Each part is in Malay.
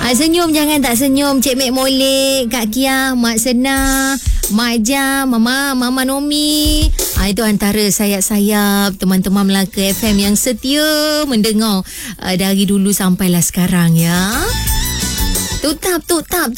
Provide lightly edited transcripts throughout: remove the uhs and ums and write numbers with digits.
Senyum jangan tak senyum. Cik Mek Molek, Kak Kia, Mak Sena, Mak Jam, Mama Nomi. Itu antara sayap-sayap teman-teman Melaka FM yang setia mendengar dari dulu sampailah sekarang ya. Tutap.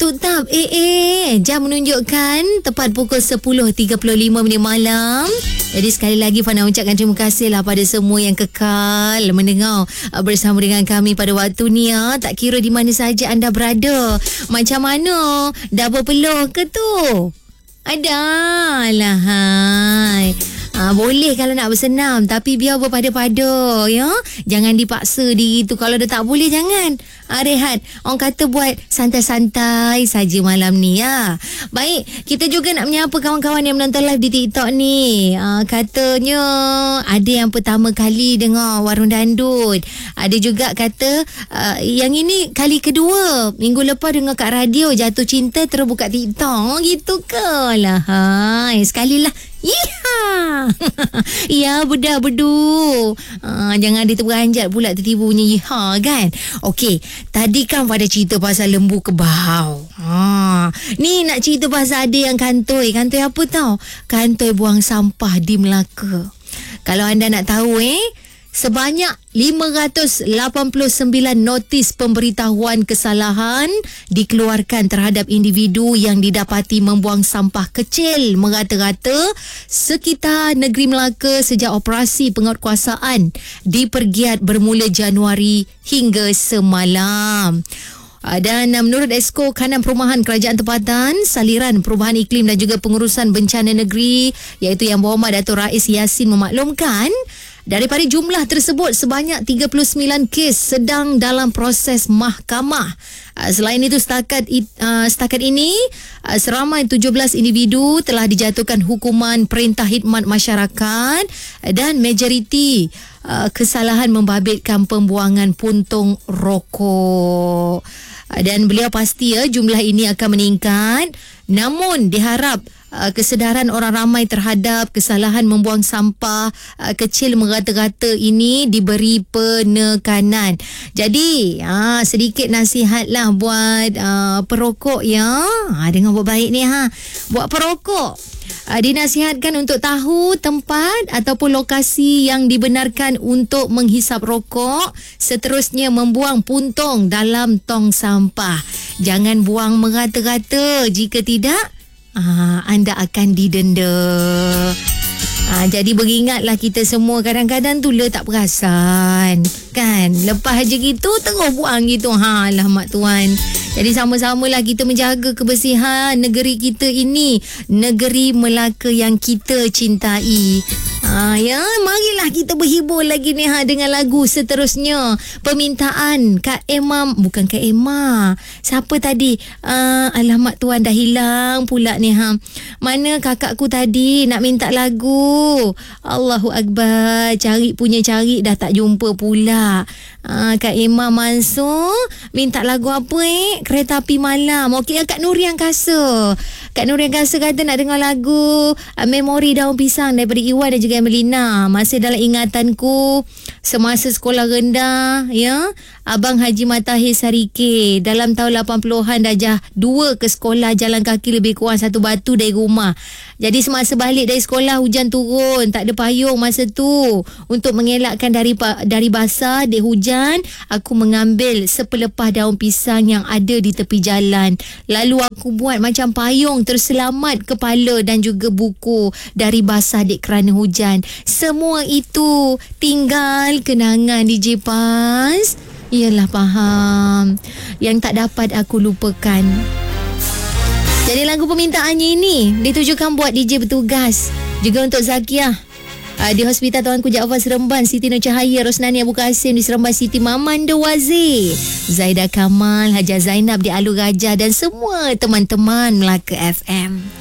Jam menunjukkan tepat pukul 10.35 malam. Jadi sekali lagi Fana ucapkan terima kasih lah pada semua yang kekal mendengar bersama dengan kami pada waktu ni ya. Tak kira di mana saja anda berada. Macam mana? Dah berpeluh ke tu? Adalah hai. Boleh kalau nak bersenam, tapi biar berpada-pada ya. Jangan dipaksa diri tu. Kalau dah tak boleh jangan. Rehat. Orang kata buat santai-santai saja malam ni ya. Baik, kita juga nak menyapa kawan-kawan yang menonton live di TikTok ni. Katanya ada yang pertama kali dengar Warung Dandut. Ada juga kata yang ini kali kedua. Minggu lepas dengar kat radio, jatuh cinta terus buka TikTok. Gitu ke lah. Hai, sekalilah. Yiha. Ya, bedu. Jangan dia terberanjat pula tiba-tiba punya yiha kan. Okey, tadi kan pada cerita pasal lembu kebau. Ni nak cerita pasal ada yang kantoi. Kantoi apa tau? Kantoi buang sampah di Melaka. Kalau anda nak tahu sebanyak 589 notis pemberitahuan kesalahan dikeluarkan terhadap individu yang didapati membuang sampah kecil merata-rata sekitar negeri Melaka sejak operasi penguatkuasaan dipergiat bermula Januari hingga semalam. Dan menurut Esko Kanan Perumahan Kerajaan Tempatan, Saliran Perubahan Iklim dan juga Pengurusan Bencana Negeri, iaitu Yang Berhormat Dato' Rais Yassin memaklumkan, daripada jumlah tersebut sebanyak 39 kes sedang dalam proses mahkamah. Selain itu setakat ini seramai 17 individu telah dijatuhkan hukuman perintah khidmat masyarakat dan majoriti kesalahan membabitkan pembuangan puntung rokok. Dan beliau pasti jumlah ini akan meningkat, namun diharap kesedaran orang ramai terhadap kesalahan membuang sampah kecil merata-rata ini diberi penekanan. Jadi sedikit nasihatlah buat perokok ya. Dengar buat baik ni buat perokok. Dinasihatkan untuk tahu tempat ataupun lokasi yang dibenarkan untuk menghisap rokok, seterusnya membuang puntung dalam tong sampah. Jangan buang merata-rata, jika tidak anda akan didenda. Jadi beringatlah kita semua, kadang-kadang tu tak perasan kan, lepas je gitu terus buang gitu. Alamak Tuan. Jadi sama-samalah kita menjaga kebersihan negeri kita ini, negeri Melaka yang kita cintai. Ya, marilah kita berhibur lagi ni dengan lagu seterusnya. Permintaan Kak Emma, bukan Kak Emma. Siapa tadi? Alamak Tuan, dah hilang pula ni Mana kakakku tadi nak minta lagu? Allahu Akbar, cari dah tak jumpa pula. Kak Emma Mansur minta lagu apa Kereta Api Malam. Okey, Kak Nuri Angkasa. Kak Nuri Angkasa kata nak dengar lagu Memori Daun Pisang daripada Iwan dan juga Melina. Masih dalam ingatanku semasa sekolah rendah ya, Abang Haji Matahir Sarike dalam tahun 80-an darjah 2 ke sekolah jalan kaki lebih kurang 1 batu dari rumah. Jadi semasa balik dari sekolah hujan turun, tak ada payung masa tu. Untuk mengelakkan dari basah di hujan, aku mengambil sepelepah daun pisang yang ada di tepi jalan. Lalu aku buat macam payung terselamat kepala dan juga buku dari basah dek kerana hujan. Semua itu tinggal kenangan DJ Pas. Yalah, faham. Yang tak dapat aku lupakan. Jadi lagu permintaannya ini ditujukan buat DJ bertugas, juga untuk Zakiah di Hospital Tuanku Jaafar Seremban, Siti Nur Cahaya, Rosnani Abu Kasim di Seremban Siti, Mamanda Wazir, Zaida Kamal, Haja Zainab di Alur Raja dan semua teman-teman Melaka FM.